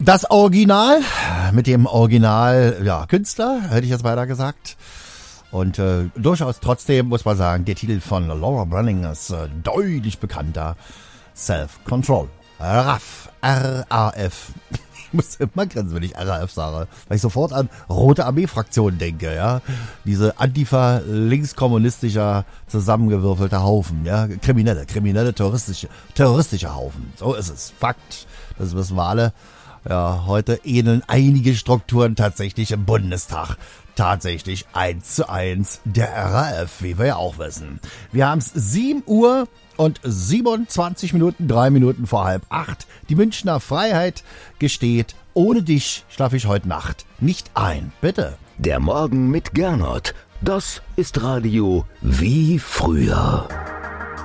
Das Original mit dem Original, Künstler, hätte ich jetzt weiter gesagt. Und durchaus trotzdem muss man sagen, der Titel von Laura Branigan ist deutlich bekannter. Self-Control. RAF. R-A-F. Ich muss immer grinsen, wenn ich RAF sage, weil ich sofort an Rote Armee-Fraktion denke, ja. Diese Antifa, linkskommunistischer, zusammengewürfelter Haufen, ja. Kriminelle, terroristische Haufen. So ist es. Fakt. Das wissen wir alle. Ja, heute ähneln einige Strukturen tatsächlich im Bundestag. Tatsächlich 1:1 der RAF, wie wir ja auch wissen. Wir haben es 7 Uhr und 27 Minuten, 3 Minuten vor 7:30. Die Münchner Freiheit gesteht, ohne dich schlafe ich heute Nacht nicht ein. Bitte. Der Morgen mit Gernot. Das ist Radio wie früher.